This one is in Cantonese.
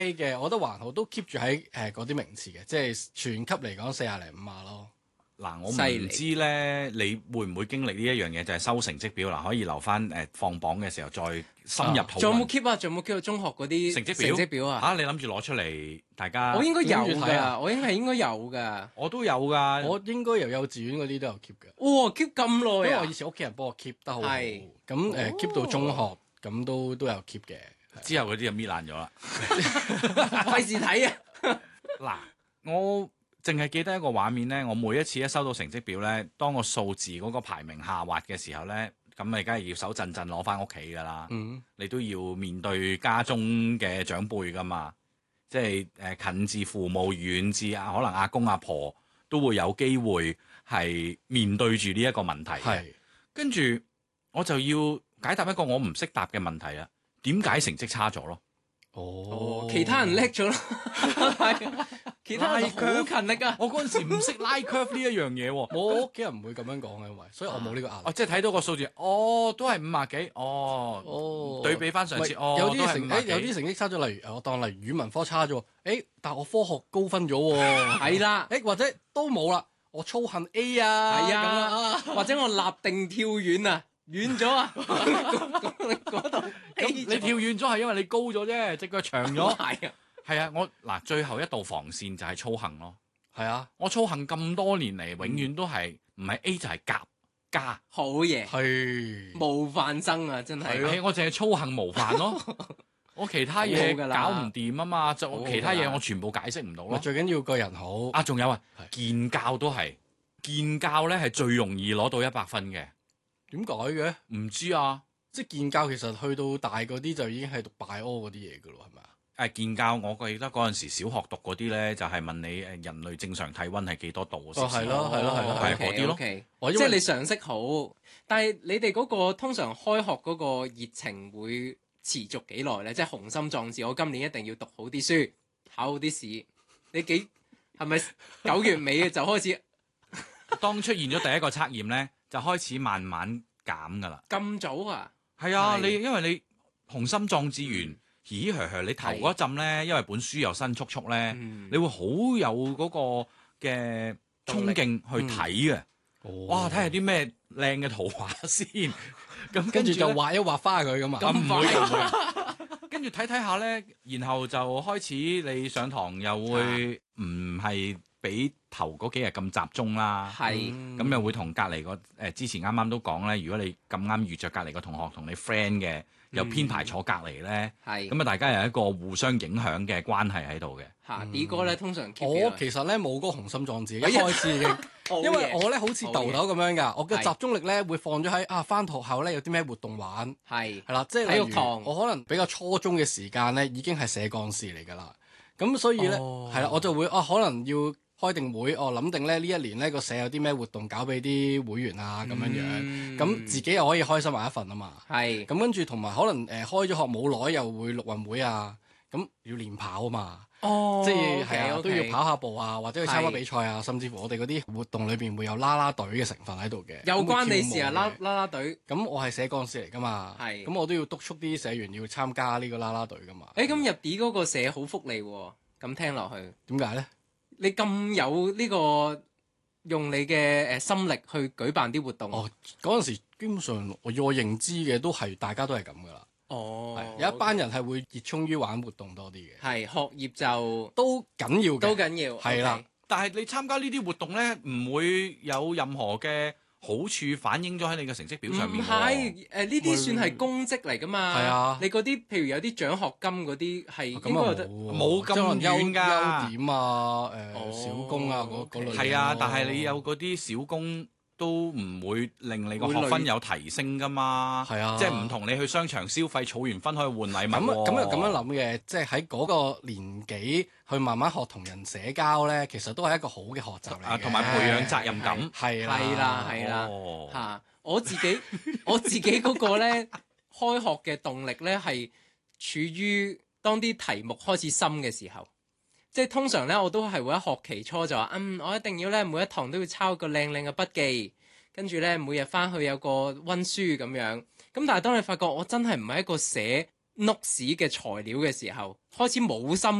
嘅，我覺得還好，都 keep 住喺嗰啲名次嘅，即係全級嚟講40零50咯。 嗱，我唔知咧，你會唔會經歷呢一樣嘢，就係收成績表嗱，可以留翻放榜嘅時候再深入討論。 仲有冇 keep 啊？仲有冇 keep 到中學嗰啲成績表啊？ 嚇，你諗住攞出嚟，大家我應該有㗎，我應該有㗎。 我都有㗎， 我應該由幼稚園嗰啲都有 keep 嘅。 哇，keep 咁耐啊！ 因為我以前屋企人幫我 keep 得好好，咁keep 到中學咁都有 keep 嘅。 之後嗰啲就搣爛咗啦， 費事睇啊！ 嗱，我淨係記得一個畫面咧，我每一次一收到成績表咧，當個數字嗰個排名下滑嘅時候咧，咁你梗係要手震震攞翻屋企㗎啦。你都要面對家中嘅長輩㗎嘛，即係近至父母，遠至可能阿公阿婆都會有機會係面對住呢一個問題嘅。跟住我就要解答一個我唔識答嘅問題啊，點解成績差咗咯？ 其他人叻咗咯，其他人好勤力啊！ 我嗰陣時唔識拉 curve 呢一樣嘢喎， 我屋企人唔會咁樣講嘅，因為所以我冇呢個壓力。 即係睇到個數字，都係50幾，對比翻上次， 有啲成績差咗，例如我當例如語文科差咗，但係我科學高分咗喎， 係啦， 或者都冇啦，我操行 A 啊， 係啊，或者我立定跳遠啊。遠咗啊！嗰度你跳遠咗係因為你高咗啫，隻腳長咗。係啊，我嗱最後一道防線就係操行咯。 係啊， 我操行咁多年嚟，永遠都係唔係 A 就係加。 好嘢， 係模範生啊！真係， 我淨係操行模範咯。我其他嘢搞唔掂啊嘛，就其他嘢我全部解釋唔到咯。 最緊要個人好啊！仲有啊，健教都係健教咧，係最容易攞到100分嘅。 點解嘅？ 唔知啊， 即係健教其實去到大嗰啲就已經係讀 bio 嗰啲嘢㗎咯，係咪啊？ 健教我記得嗰陣時小學讀嗰啲咧，就係問你人類正常體温係幾多度先？ 係咯， 係嗰啲咯。 即係你常識好，但係你哋嗰個通常開學嗰個熱情會持續幾耐咧？即係雄心壯志，我今年一定要讀好啲書，考好啲試。你係咪9月尾就開始？ 當出現咗第一個測驗咧，就開始慢慢減㗎啦。 咁早啊？ 係啊，因為你雄心壯志完，嘻你頭嗰陣咧，因為本書又新速咧，你會好有嗰個嘅衝勁去睇嘅。哇！睇下啲咩靚嘅圖畫先，咁跟住就畫一畫花佢咁啊。 咁唔會。跟住睇下咧，然後就開始你上堂又會唔係比頭嗰幾日咁集中啦，咁又會同隔離個之前啱啱都講咧，如果你咁啱遇着隔離個同學同你 friend 嘅，又編排坐隔離咧，咁啊大家有一個互相影響嘅關係喺度嘅。 D 哥咧通常我其實咧冇嗰個雄心壯志，一開始已經，因為我咧好似豆豆咁樣㗎，我嘅集中力咧會放咗喺返學校咧有啲咩活動玩，係啦，即係體育堂，我可能比較初中嘅時間咧已經係社幹事嚟㗎啦，咁所以咧係啦，我就會可能要開定會，諗定咧呢一年咧個社有啲咩活動搞俾啲會員啊咁樣樣，咁自己又可以開心埋一份啊嘛，咁跟住同埋可能開咗學冇耐又會陸運會啊，咁要練跑啊嘛。即係係啊，都要跑下步啊，或者去參加比賽啊，甚至乎我哋嗰啲活動裏邊會有啦啦隊嘅成分喺度嘅。 有關你事啊，啦啦隊。 咁我係社幹事嚟噶嘛，咁我都要督促啲社員要參加呢個啦啦隊噶嘛。 咁入啲嗰個社好福利喎，咁聽落去。 點解咧？ 你咁有呢個用你嘅心力去舉辦啲活動。 嗰陣時基本上我認知嘅大家都係咁噶啦。有一班人係會熱衷於玩活動多啲嘅， 係學業就都緊要嘅， 都緊要， 係啦。 但係你參加呢啲活動咧，唔會有任何嘅好處反映咗喺你嘅成績表上面。 唔係，呢啲算係公職嚟噶嘛？ 係啊， 你嗰啲譬如有啲獎學金嗰啲係應該冇咁遠㗎， 優點啊，小工啊嗰類。 係啊，但係你有嗰啲小工。都唔會令你個學分有提升噶嘛， 係啊， 即係唔同你去商場消費，儲完分可以換禮物。 咁又咁樣諗嘅，即係喺嗰個年紀去慢慢學同人社交咧，其實都係一個好嘅學習嚟嘅， 同埋培養責任感。 係啦，我自己嗰個咧開學嘅動力咧係處於當啲題目開始深嘅時候。即係通常咧，我都係會一學期初就話，我一定要咧每一堂都要抄個靚靚嘅筆記，跟住咧每日翻去有個溫書咁樣。咁但係當你發覺我真係唔係一個寫 notes 嘅材料嘅時候，開始冇心